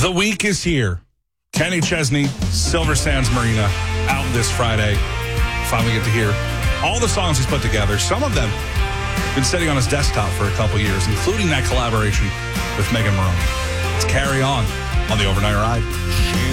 The week is here. Kenny Chesney, Silver Sands Marina, out this Friday. Finally get to hear all the songs he's put together. Some of them been sitting on his desktop for a couple years, including that collaboration with Megan Maroney. Let's carry on the Overnight Ride.